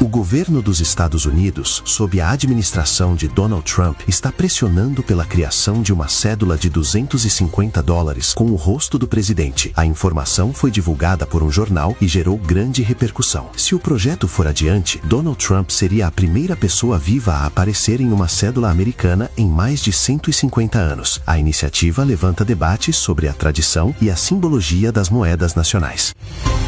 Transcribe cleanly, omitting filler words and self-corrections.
O governo dos Estados Unidos, sob a administração de Donald Trump, está pressionando pela criação de uma cédula de $250 com o rosto do presidente. A informação foi divulgada por um jornal e gerou grande repercussão. Se o projeto for adiante, Donald Trump seria a primeira pessoa viva a aparecer em uma cédula americana em mais de 150 anos. A iniciativa levanta debates sobre a tradição e a simbologia das moedas nacionais.